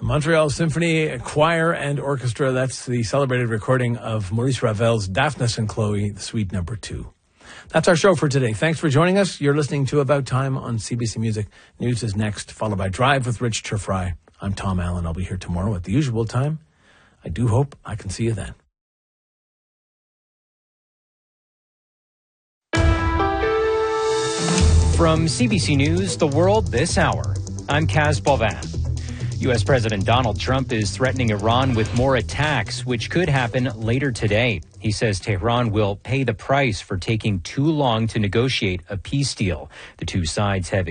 Montreal Symphony Choir and Orchestra. That's the celebrated recording of Maurice Ravel's Daphnis and Chloe, Suite Number 2. That's our show for today. Thanks for joining us. You're listening to About Time on CBC Music. News is next, followed by Drive with Rich Turfry. I'm Tom Allen. I'll be here tomorrow at the usual time. I do hope I can see you then. From CBC News, The World This Hour, I'm Kaz Bovin. U.S. President Donald Trump is threatening Iran with more attacks, which could happen later today. He says Tehran will pay the price for taking too long to negotiate a peace deal. The two sides have